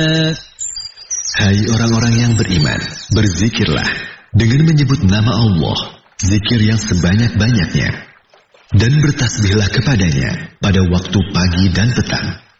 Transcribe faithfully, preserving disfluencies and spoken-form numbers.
Hai orang-orang yang beriman, berzikirlah dengan menyebut nama Allah, zikir yang sebanyak-banyaknya, dan bertasbihlah kepadanya pada waktu pagi dan petang.